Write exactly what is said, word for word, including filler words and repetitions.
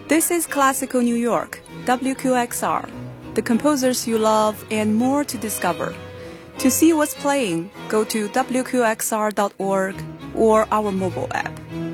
This is Classical New York, W Q X R, the composers you love and more to discover. To see what's playing, go to W Q X R dot org or our mobile app.